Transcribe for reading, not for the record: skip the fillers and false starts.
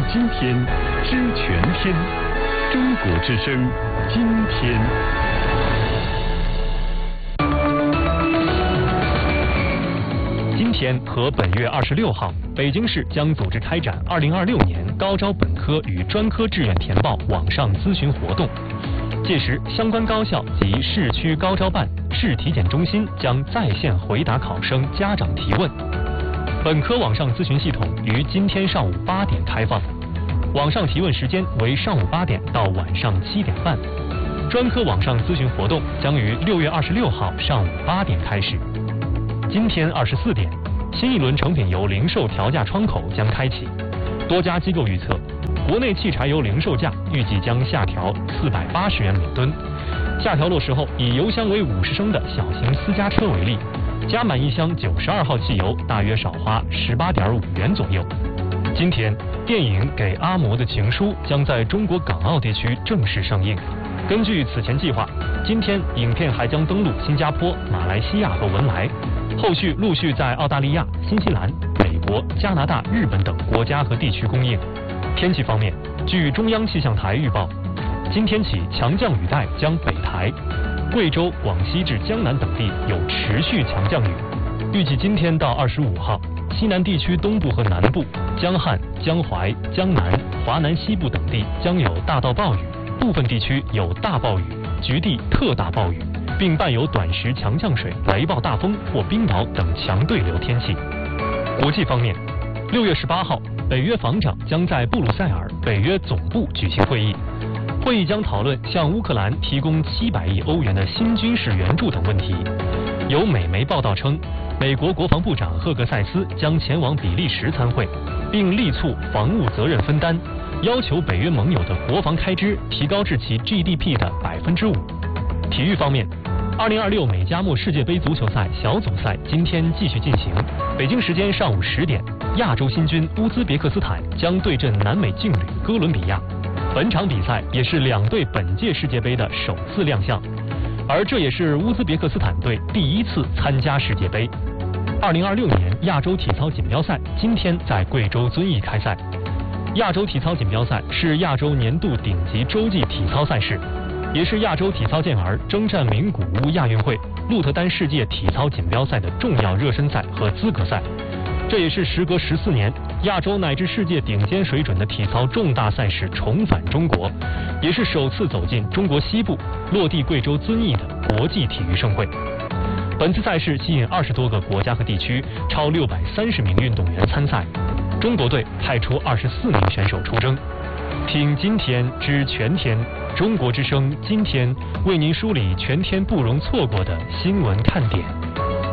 今天，知全天。中国之声，今天。今天和本月26号，北京市将组织开展2026年高招本科与专科志愿填报网上咨询活动。届时，相关高校及市区高招办、市体检中心将在线回答考生家长提问。本科网上咨询系统于今天上午8点开放，网上提问时间为上午8点到晚上7点半。专科网上咨询活动将于6月26号上午8点开始。今天24点，新一轮成品油零售调价窗口将开启。多家机构预测，国内汽柴油零售价预计将下调480元每吨。下调落实后，以油箱为50升的小型私家车为例，加满一箱92号汽油大约少花18.5元左右。今天，电影《给阿嬷的情书》将在中国港澳地区正式上映。根据此前计划，今天影片还将登陆新加坡、马来西亚和文莱，后续陆续在澳大利亚、新西兰、美国、加拿大、日本等国家和地区公映。天气方面，据中央气象台预报，今天起强降雨带将北抬，贵州、广西至江南等地有持续强降雨。预计今天到25号，西南地区东部和南部、江汉、江淮、江南、华南西部等地将有大到暴雨，部分地区有大暴雨、局地特大暴雨，并伴有短时强降水、雷暴大风或冰雹等强对流天气。国际方面，6月18号，北约防长将在布鲁塞尔北约总部举行会议，会议将讨论向乌克兰提供700亿欧元的新军事援助等问题。有美媒报道称，美国国防部长赫格塞斯将前往比利时参会，并力促防务责任分担，要求北约盟友的国防开支提高至其 GDP 的5%。体育方面，2026美加墨世界杯足球赛小组赛今天继续进行。北京时间上午10点，亚洲新军乌兹别克斯坦将对阵南美劲旅哥伦比亚。本场比赛也是两队本届世界杯的首次亮相，而这也是乌兹别克斯坦队第1次参加世界杯。2026年亚洲体操锦标赛今天在贵州遵义开赛。亚洲体操锦标赛是亚洲年度顶级洲际体操赛事，也是亚洲体操健儿征战名古屋亚运会、鹿特丹世界体操锦标赛的重要热身赛和资格赛。这也是时隔14年，亚洲乃至世界顶尖水准的体操重大赛事重返中国，也是首次走进中国西部，落地贵州遵义的国际体育盛会。本次赛事吸引20多个国家和地区，超630名运动员参赛。中国队派出24名选手出征。听今天知全天，中国之声今天为您梳理全天不容错过的新闻看点。